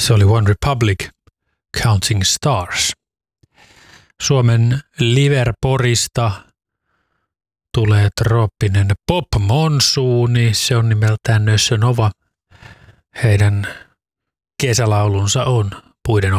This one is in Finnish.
Se oli One Republic, Counting Stars. Suomen Liverporista tulee trooppinen pop-monsuuni. Se on nimeltään Nössö Nova. Heidän kesälaulunsa on Puiden